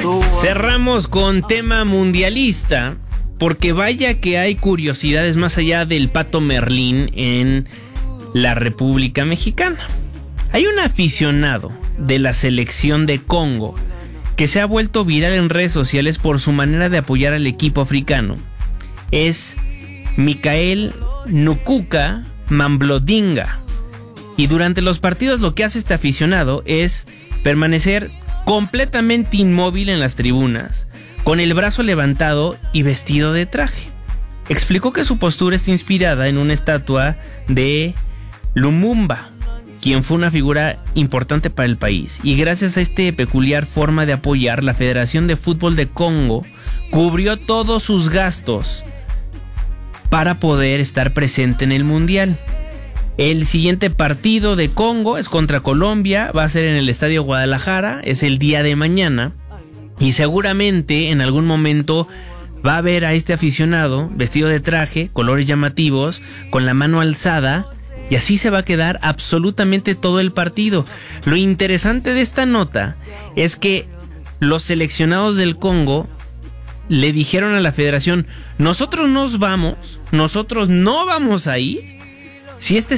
Cerramos con tema mundialista, porque vaya que hay curiosidades más allá del Pato Merlín en la República Mexicana. Hay un aficionado de la selección de Congo que se ha vuelto viral en redes sociales por su manera de apoyar al equipo africano. Es Mikael Nukuka Mamblodinga. Y durante los partidos lo que hace este aficionado es permanecer completamente inmóvil en las tribunas, con el brazo levantado y vestido de traje. Explicó que su postura está inspirada en una estatua de Lumumba, quien fue una figura importante para el país, y gracias a esta peculiar forma de apoyar, la Federación de Fútbol de Congo cubrió todos sus gastos para poder estar presente en el Mundial. El siguiente partido de Congo es contra Colombia, va a ser en el Estadio Guadalajara, es el día de mañana, y seguramente en algún momento va a ver a este aficionado vestido de traje, colores llamativos, con la mano alzada, y así se va a quedar absolutamente todo el partido. Lo interesante de esta nota es que los seleccionados del Congo le dijeron a la federación: nosotros no vamos a ir si este